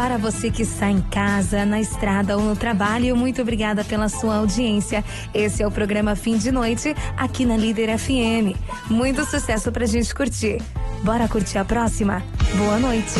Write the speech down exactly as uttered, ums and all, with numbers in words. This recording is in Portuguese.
Para você que está em casa, na estrada ou no trabalho, muito obrigada pela sua audiência. Esse é o programa Fim de Noite, aqui na Líder F M. Muito sucesso pra gente curtir. Bora curtir a próxima? Boa noite.